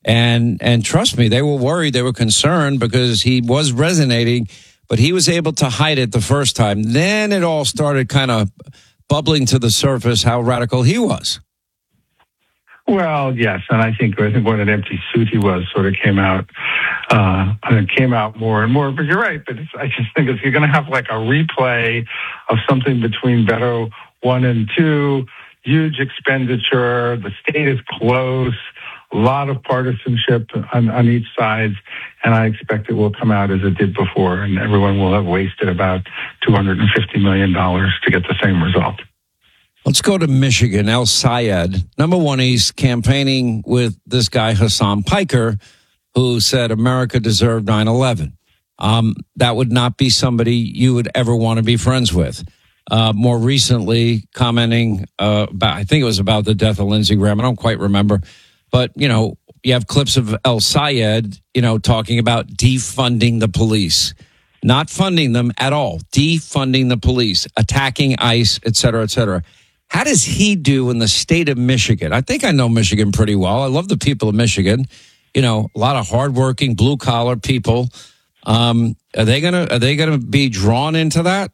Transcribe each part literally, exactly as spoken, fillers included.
And and trust me, they were worried, they were concerned because he was resonating, but he was able to hide it the first time. Then it all started kind of bubbling to the surface how radical he was. Well, yes, and I think I think what an empty suit he was sort of came out, uh, and it came out more and more. But you're right. But it's, I just think if you're going to have like a replay of something between Beto one and two, huge expenditure, the state is close, a lot of partisanship on, on each side, and I expect it will come out as it did before, and everyone will have wasted about two hundred fifty million dollars to get the same result. Let's go to Michigan. El-Sayed. Number one, he's campaigning with this guy, Hassan Piker, who said America deserved nine eleven. Um, that would not be somebody you would ever want to be friends with. Uh, more recently, commenting uh, about, I think it was about the death of Lindsey Graham. I don't quite remember. But, you know, you have clips of El-Sayed, you know, talking about defunding the police. Not funding them at all. Defunding the police, attacking ICE, et cetera, et cetera. How does he do in the state of Michigan? I think I know Michigan pretty well. I love the people of Michigan. You know, a lot of hardworking, blue collar people. Um, are they gonna are they gonna be drawn into that?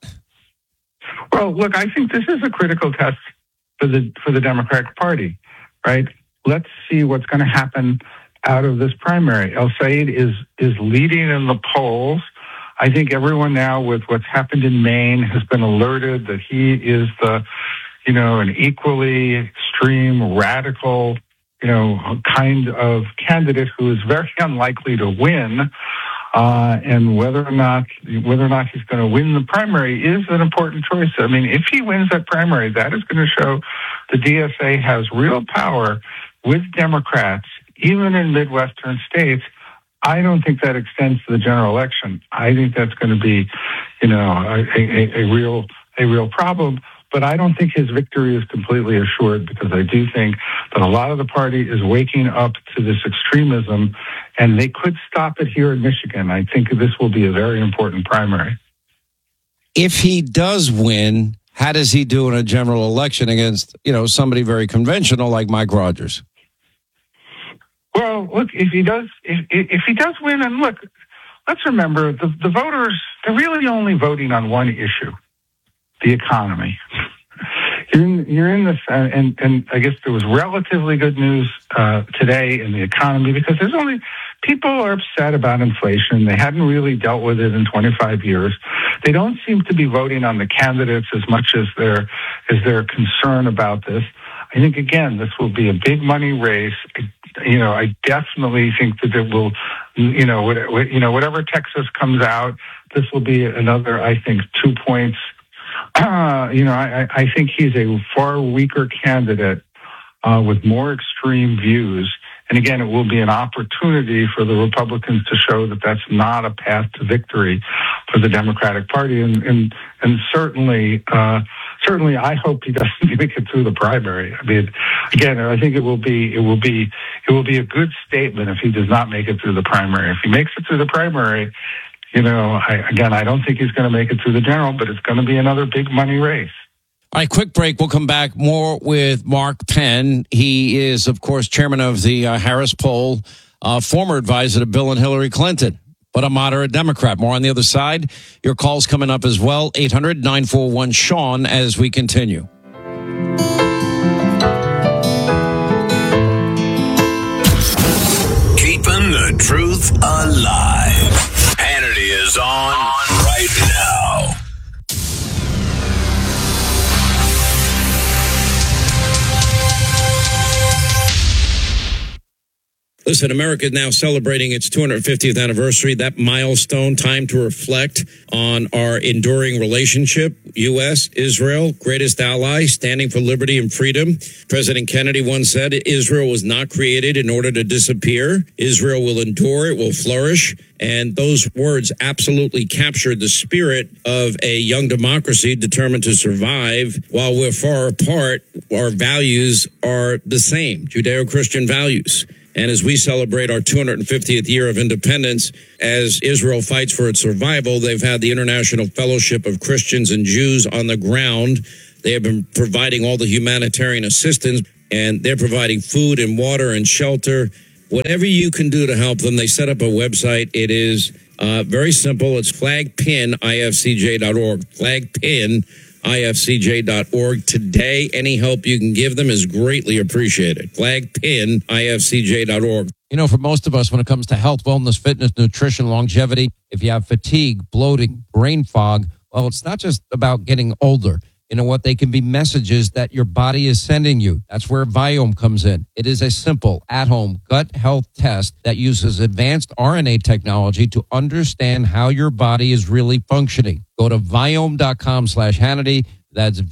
Well, look, I think this is a critical test for the for the Democratic Party, right? Let's see what's going to happen out of this primary. El-Sayed is is leading in the polls. I think everyone now, with what's happened in Maine, has been alerted that he is the you know, an equally extreme, radical, you know, kind of candidate who is very unlikely to win. Uh, and whether or not whether or not he's going to win the primary is an important choice. I mean, if he wins that primary, that is going to show the D S A has real power with Democrats, even in Midwestern states. I don't think that extends to the general election. I think that's going to be, you know, a, a, a real a real problem. But I don't think his victory is completely assured, because I do think that a lot of the party is waking up to this extremism, and they could stop it here in Michigan. I think this will be a very important primary. If he does win, how does he do in a general election against, you know, somebody very conventional like Mike Rogers? Well, look, if he does, if, if he does win, and look, let's remember the, the voters, they're really only voting on one issue. The economy. You're in, you're in this, uh, and, and I guess there was relatively good news uh, today in the economy, because there's only, people are upset about inflation. They hadn't really dealt with it in twenty-five years. They don't seem to be voting on the candidates as much as their, as their concern about this. I think, again, this will be a big money race. You know, I definitely think that it will, you know, whatever, you know, whatever Texas comes out, this will be another, I think, two points. Uh, you know, I, I think he's a far weaker candidate uh, with more extreme views. And again, it will be an opportunity for the Republicans to show that that's not a path to victory for the Democratic Party. And and, and certainly, uh, certainly, I hope he doesn't make it through the primary. I mean, again, I think it will be it will be it will be a good statement if he does not make it through the primary. If he makes it through the primary, you know, I, again, I don't think he's going to make it through the general, but it's going to be another big money race. All right, quick break. We'll come back more with Mark Penn. He is, of course, chairman of the uh, Harris Poll, uh, former advisor to Bill and Hillary Clinton, but a moderate Democrat. More on the other side. Your call's coming up as well. eight hundred nine four one Sean as we continue. Keeping the truth alive. Hannity is on right now. Listen, America is now celebrating its two hundred fiftieth anniversary, that milestone, time to reflect on our enduring relationship. U S, Israel, greatest ally, standing for liberty and freedom. President Kennedy once said, Israel was not created in order to disappear. Israel will endure, it will flourish. And those words absolutely captured the spirit of a young democracy determined to survive. While we're far apart, our values are the same, Judeo-Christian values. And as we celebrate our two hundred fiftieth year of independence, as Israel fights for its survival, they've had the International Fellowship of Christians and Jews on the ground. They have been providing all the humanitarian assistance, and they're providing food and water and shelter. whatever you can do to help them. They set up a website. It is uh, very simple. It's flag pin I F C J dot org. flag pin I F C J dot org. Today, any help you can give them is greatly appreciated. flag pin I F C J dot org. You know, for most of us, when it comes to health, wellness, fitness, nutrition, longevity, if you have fatigue, bloating, brain fog, well, it's not just about getting older. You know what? They can be messages that your body is sending you. That's where Viome comes in. It is a simple, at-home gut health test that uses advanced R N A technology to understand how your body is really functioning. Go to Viome.com slash Hannity. That's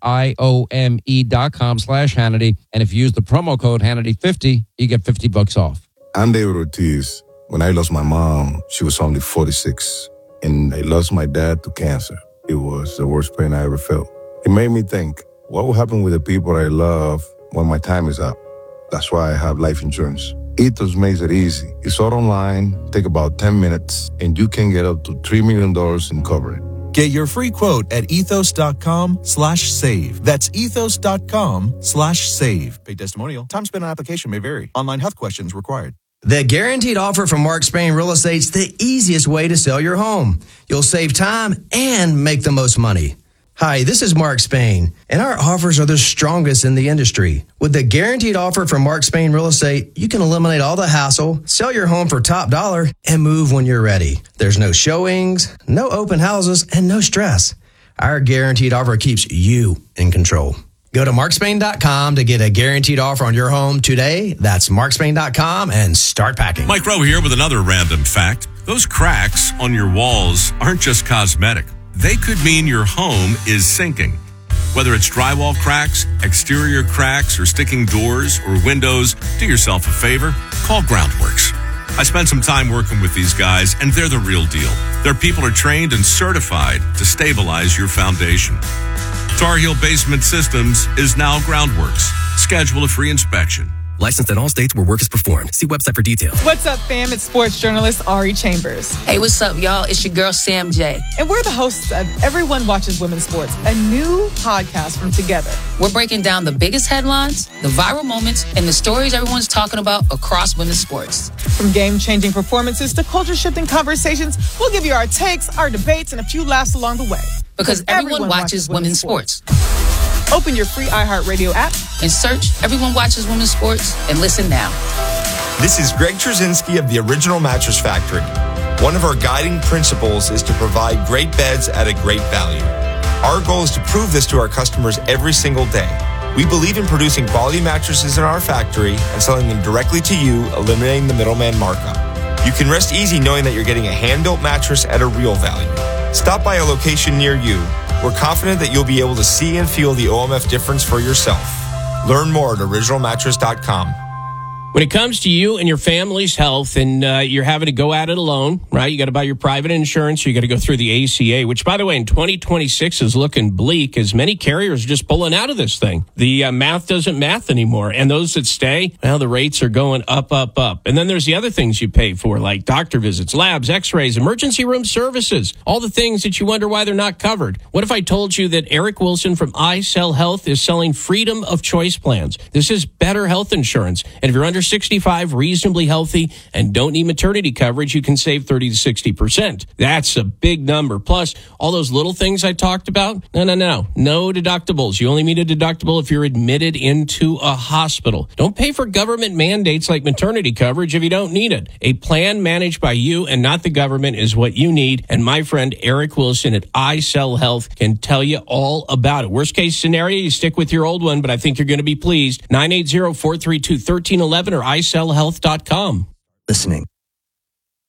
V-I-O-M-E dot com slash Hannity. And if you use the promo code Hannity fifty, you get fifty bucks off. I'm David Ortiz. When I lost my mom, she was only forty-six. And I lost my dad to cancer. It was the worst pain I ever felt. It made me think, what will happen with the people I love when my time is up? That's why I have life insurance. Ethos makes it easy. It's all online, take about ten minutes, and you can get up to three million dollars in coverage. Get your free quote at ethos.com slash save. That's ethos.com slash save. Paid testimonial. Time spent on application may vary. Online health questions required. The guaranteed offer from Mark Spain Real Estate's the easiest way to sell your home. You'll save time and make the most money. Hi, this is Mark Spain, and our offers are the strongest in the industry. With the guaranteed offer from Mark Spain Real Estate, you can eliminate all the hassle, sell your home for top dollar, and move when you're ready. There's no showings, no open houses, and no stress. Our guaranteed offer keeps you in control. Go to mark spain dot com to get a guaranteed offer on your home today. That's mark spain dot com and start packing. Mike Rowe here with another random fact. Those cracks on your walls aren't just cosmetic. They could mean your home is sinking. Whether it's drywall cracks, exterior cracks, or sticking doors or windows, do yourself a favor. Call Groundworks. I spent some time working with these guys, and they're the real deal. Their people are trained and certified to stabilize your foundation. Tar Heel Basement Systems is now Groundworks. Schedule a free inspection. Licensed in all states where work is performed. See website for details. What's up, fam? It's sports journalist Ari Chambers. Hey, what's up, y'all? It's your girl, Sam J. And we're the hosts of Everyone Watches Women's Sports, a new podcast from Together. We're breaking down the biggest headlines, the viral moments, and the stories everyone's talking about across women's sports. From game-changing performances to culture-shifting conversations, we'll give you our takes, our debates, and a few laughs along the way. Because, because everyone, everyone watches, watches women's sports. sports. Open your free iHeartRadio app and search Everyone Watches Women's Sports and listen now. This is Greg Trzynski of the Original Mattress Factory. One of our guiding principles is to provide great beds at a great value. Our goal is to prove this to our customers every single day. We believe in producing quality mattresses in our factory and selling them directly to you, eliminating the middleman markup. You can rest easy knowing that you're getting a hand-built mattress at a real value. Stop by a location near you. We're confident that you'll be able to see and feel the O M F difference for yourself. Learn more at original mattress dot com. When it comes to you and your family's health and uh, you're having to go at it alone, right? You got to buy your private insurance. You got to go through the A C A, which, by the way, in twenty twenty-six is looking bleak as many carriers are just pulling out of this thing. The uh, math doesn't math anymore. And those that stay, well, the rates are going up, up, up. And then there's the other things you pay for, like doctor visits, labs, x-rays, emergency room services, all the things that you wonder why they're not covered. What if I told you that Eric Wilson from iSell Health is selling freedom of choice plans? This is better health insurance. And if you're under sixty-five, reasonably healthy, and don't need maternity coverage, you can save thirty to sixty percent. That's a big number. Plus, all those little things I talked about, no, no, no. No deductibles. You only need a deductible if you're admitted into a hospital. Don't pay for government mandates like maternity coverage if you don't need it. A plan managed by you and not the government is what you need, and my friend Eric Wilson at iSell Health can tell you all about it. Worst case scenario, you stick with your old one, but I think you're going to be pleased. nine eight zero, four three two, one three one one or i sell health dot com. Listening.